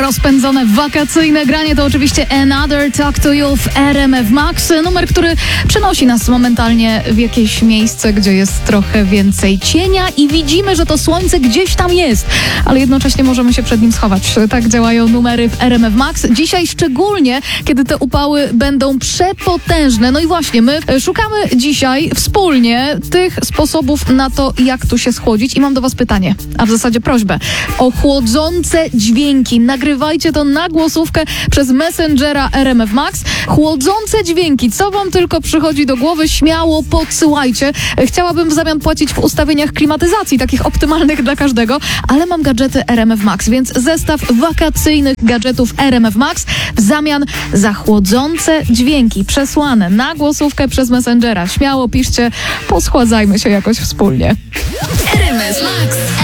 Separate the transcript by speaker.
Speaker 1: rozpędzone wakacyjne granie to oczywiście Another Talk to You w RMF Max. Numer, który przenosi nas momentalnie w jakieś miejsce, gdzie jest trochę więcej cienia i widzimy, że to słońce gdzieś tam jest, ale jednocześnie możemy się przed nim schować. Tak działają numery w RMF Max. Dzisiaj szczególnie, kiedy te upały będą przepotężne. No i właśnie, my szukamy dzisiaj wspólnie tych sposobów na to, jak tu się schłodzić. I mam do was pytanie, a w zasadzie prośbę o chłodzące dźwięki. Nagrywajcie to na głosówkę przez Messengera RMF Max. Chłodzące dźwięki. Co wam tylko przychodzi do głowy, śmiało podsyłajcie. Chciałabym w zamian płacić w ustawieniach klimatyzacji, takich optymalnych dla każdego, ale mam gadżety RMF Max, więc zestaw wakacyjnych gadżetów RMF Max w zamian za chłodzące dźwięki przesłane na głosówkę przez Messengera. Śmiało piszcie, poschładzajmy się jakoś wspólnie.
Speaker 2: RMF Max.